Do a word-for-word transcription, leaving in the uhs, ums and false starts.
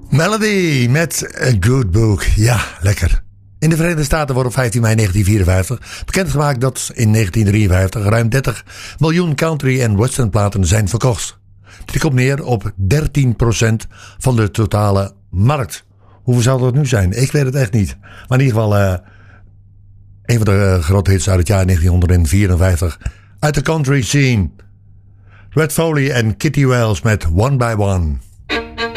Melody met A Good Book. Ja, lekker. In de Verenigde Staten wordt op vijftien mei negentien vierenvijftig bekendgemaakt dat in negentien drieënvijftig ruim dertig miljoen country- en westernplaten zijn verkocht. Dit komt neer op dertien procent van de totale markt. Hoeveel zou dat nu zijn? Ik weet het echt niet. Maar in ieder geval uh, een van de uh, grote hits uit het jaar negentien vierenvijftig uit de country scene. Red Foley en Kitty Wells met One by One.